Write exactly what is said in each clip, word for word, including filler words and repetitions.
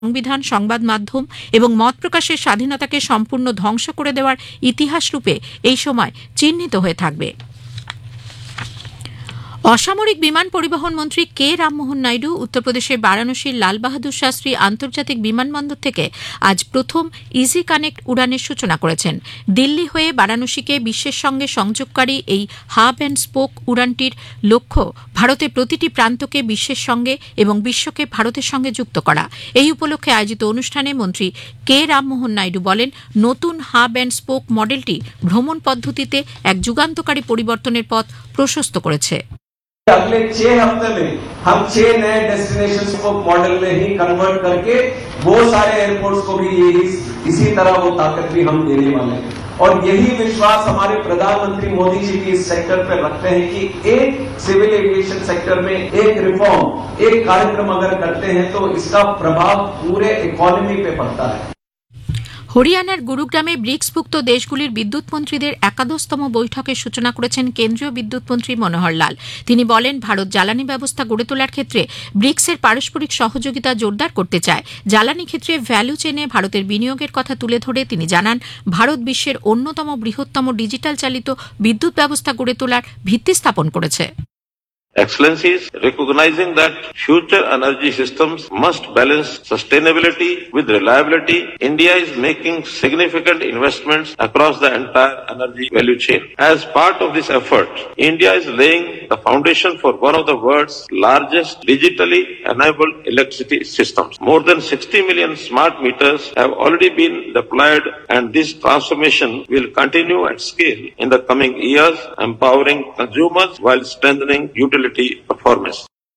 সংবিধান, সংবাদ মাধ্যম এবং মত প্রকাশের স্বাধীনতাকে সম্পূর্ণ ধ্বংস করে দেওয়ার ইতিহাস রূপে এই সময় চিহ্নিত হয়ে থাকবে। অসামরিক বিমান পরিবহন মন্ত্রী কে রামমোহন নাইডু উত্তরপ্রদেশের বারাণসীর লাল বাহাদুর শাস্ত্রী আন্তর্জাতিক বিমানবন্দর থেকে আজ প্রথম ইজি কানেক্ট উড়ানের সূচনা করেছেন। দিল্লি হয়ে বারাণসীকে বিশ্বের সঙ্গে সংযোগকারী এই হাব অ্যান্ড স্পোক উড়ানটির লক্ষ্য ভারতের প্রতিটি প্রান্তকে বিশ্বের সঙ্গে এবং বিশ্বকে ভারতের সঙ্গে যুক্ত করা। এই উপলক্ষে আয়োজিত অনুষ্ঠানে মন্ত্রী কে রামমোহন নাইডু বলেন, নতুন হাব অ্যান্ড স্পোক মডেলটি ভ্রমণ পদ্ধতিতে এক যুগান্তকারী পরিবর্তনের পথ প্রশস্ত করেছে। अगले छह हफ्ते में हम छह नए डेस्टिनेशन को मॉडल में ही कन्वर्ट करके वो सारे एयरपोर्ट्स को भी यही इसी तरह वो ताकत भी हम देने वाले हैं। और यही विश्वास हमारे प्रधानमंत्री मोदी जी भी इस सेक्टर पर रखते हैं कि एक सिविल एविएशन सेक्टर में एक रिफॉर्म, एक कार्यक्रम अगर करते हैं तो इसका प्रभाव पूरे इकोनॉमी पे पड़ता है। হরিয়ানার গুরুগ্রামে ব্রিক্সভুক্ত দেশগুলির বিদ্যুৎ মন্ত্রীদের একাদশতম বৈঠকের সূচনা করেছেন কেন্দ্রীয় বিদ্যুৎ মন্ত্রী মনোহর লাল। তিনি বলেন, ভারত জ্বালানি ব্যবস্থা গড়ে তোলার ক্ষেত্রে ব্রিক্সের পারস্পরিক সহযোগিতা জোরদার করতে চায়। জ্বালানি ক্ষেত্রে ভ্যালু চেনে ভারতের বিনিয়োগের কথা তুলে ধরে তিনি জানান, ভারত বিশ্বের অন্যতম বৃহত্তম ডিজিটাল চালিত বিদ্যুৎ ব্যবস্থা গড়ে তোলার ভিত্তি স্থাপন করেছে। Excellencies, recognizing that future energy systems must balance sustainability with reliability, India is making significant investments across the entire energy value chain. As part of this effort, India is laying the foundation for one of the world's largest digitally enabled electricity systems. More than sixty million smart meters have already been deployed, and this transformation will continue at scale in the coming years, empowering consumers while strengthening utility performance.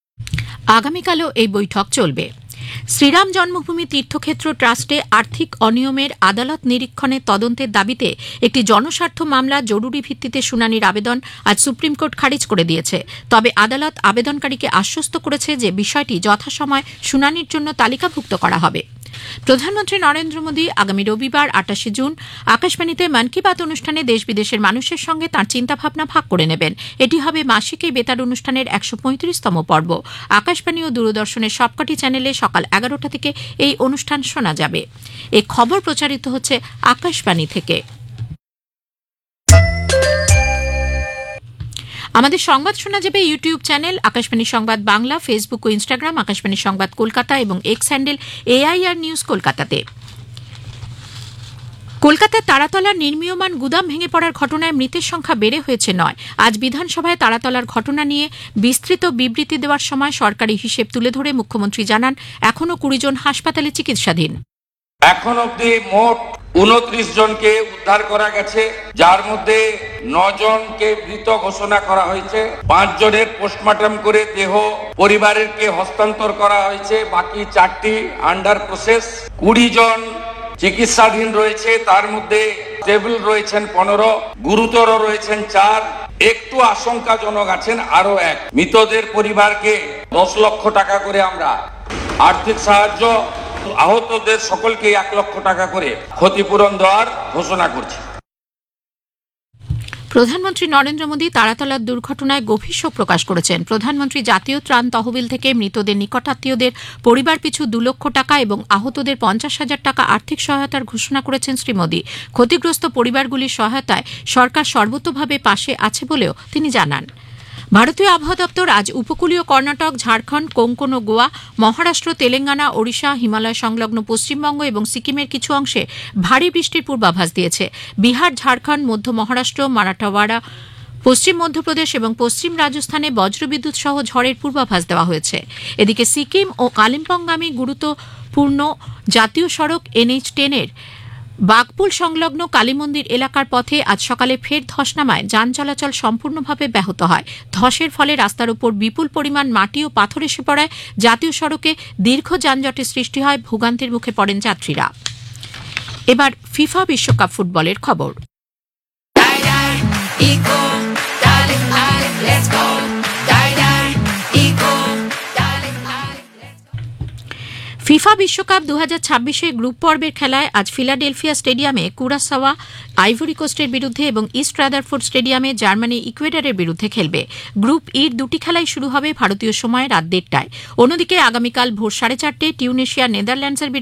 আগামীকালও এই বৈঠক চলবে। শ্রীরাম জন্মভূমি তীর্থক্ষেত্র ট্রাস্টে আর্থিক অনিয়মের আদালত নিরীক্ষণের তদন্তের দাবিতে একটি জনস্বার্থ মামলা জরুরি ভিত্তিতে শুনানির আবেদন আজ সুপ্রিম কোর্ট খারিজ করে দিয়েছে। তবে আদালত আবেদনকারীকে আশ্বস্ত করেছে যে বিষয়টি যথাসময় শুনানির জন্য তালিকাভুক্ত করা হবে। প্রধানমন্ত্রী নরেন্দ্র মোদী আগামী রবিবার আটাশে জুন আকাশবাণীতে মন কি বাত অনুষ্ঠানে দেশ বিদেশের মানুষের সঙ্গে তাঁর চিন্তাভাবনা ভাগ করে নেবেন। এটি হবে মাসিক এই বেতার অনুষ্ঠানের একশো পঁয়ত্রিশতম পর্ব। আকাশবাণী ও দূরদর্শনের সবকটি চ্যানেলে সকাল এগারোটা থেকে এই অনুষ্ঠান শোনা যাবে। এই খবর প্রচারিত হচ্ছে আকাশবাণী থেকে। আমাদের সংবাদ শোনা যাবে ইউটিউব চ্যানেল আকাশবাণী সংবাদ বাংলা, ফেসবুক ও ইনস্টাগ্রাম আকাশবাণী সংবাদ কলকাতা এবং এক্স হ্যান্ডেল এআইআর নিউজ কলকাতাতে। কলকাতার তারাতলার নির্মীয়মান গুদাম ভেঙে পড়ার ঘটনায় মৃতের সংখ্যা বেড়ে হয়েছে নয়। আজ বিধানসভায় তারাতলার ঘটনা নিয়ে বিস্তৃত বিবৃতি দেওয়ার সময় সরকারি হিসেব তুলে ধরে মুখ্যমন্ত্রী জানান, এখনও কুড়ি জন হাসপাতালে চিকিৎসাধীন। এখন অব্দি মোট উনত্রিশ জনকে উদ্ধার করা গেছে, যার মধ্যে নজনকে মৃত ঘোষণা করা হয়েছে, পাঁচ জনের পোস্টমর্টম করে দেহ পরিবারেরকে হস্তান্তর করা হয়েছে, বাকি চারটি আন্ডার প্রসেস। কুড়ি জন চিকিৎসাধীন রয়েছে, তার মধ্যে স্টেবল রয়েছেন পনেরো, গুরুতর রয়েছেন চার, একটু আশঙ্কাজনক আছেন আরো এক। মৃতদের পরিবারকে দশ লক্ষ টাকা করে আমরা আর্থিক সাহায্য, আহতদের সকলকে এক লক্ষ টাকা করে ক্ষতিপূরণ দেওয়ার ঘোষণা করছি। প্রধানমন্ত্রী নরেন্দ্র মোদী তারাতলার দুর্ঘটনায় গভীর শোক প্রকাশ করেছেন। প্রধানমন্ত্রী জাতীয় ত্রাণ তহবিল থেকে মৃতদের নিকটাত্মীয়দের পরিবার পিছু দু লক্ষ টাকা এবং আহতদের পঞ্চাশ হাজার টাকা আর্থিক সহায়তার ঘোষণা করেছেন শ্রী মোদী। ক্ষতিগ্রস্ত পরিবারগুলির সহায়তায় সরকার সর্বতোভাবে পাশে আছে বলেও তিনি জানান। ভারতীয় আবহাওয়া দপ্তর আজ উপকূলীয় কর্ণাটক, ঝাড়খণ্ড, কোঙ্কণ ও গোয়া, মহারাষ্ট্র, তেলেঙ্গানা, ওড়িশা, হিমালয় সংলগ্ন পশ্চিমবঙ্গ এবং সিকিমের কিছু অংশে ভারী বৃষ্টির পূর্বাভাস দিয়েছে। বিহার, ঝাড়খণ্ড, মধ্য মহারাষ্ট্র, মারাঠাওয়াড়া, পশ্চিম মধ্যপ্রদেশ এবং পশ্চিম রাজস্থানে বজ্রবিদ্যুৎ সহ ঝড়ের পূর্বাভাস দেওয়া হয়েছে। এদিকে সিকিম ও কালিম্পংগামী গুরুত্বপূর্ণ জাতীয় সড়ক এনএইচ টেনের বাগপুল সংলগ্ন কালীমন্দির এলাকার পথে আজ সকালে ফের ধস নামায় যান চলাচল সম্পূর্ণভাবে ব্যাহত হয়। ধসের ফলে রাস্তার উপর বিপুল পরিমাণ মাটি ও পাথর এসে পড়ায় জাতীয় সড়কে দীর্ঘ যানজটের সৃষ্টি হয়, ভোগান্তির মুখে পড়েন যাত্রীরা। এবার ফিফা বিশ্বকাপ ফুটবলের খবর। ফিফা বিশ্বকাপ দু হাজার ছাব্বিশে গ্রুপ পর্বের খেলায় আজ ফিলাডেলফিয়া স্টেডিয়ামে কুরাসাওয়া আইভরি কোস্টের বিরুদ্ধে এবং ইস্ট রাদারফোর্ড স্টেডিয়ামে জার্মানি ইকুয়েডরের বিরুদ্ধে খেলবে। গ্রুপ ইর দুটি খেলাই শুরু হবে ভারতীয় সময় রাত দেড়টায়। অন্যদিকে আগামীকাল ভোর সাড়ে চারটে টিউনিশিয়া নেদারল্যান্ডসের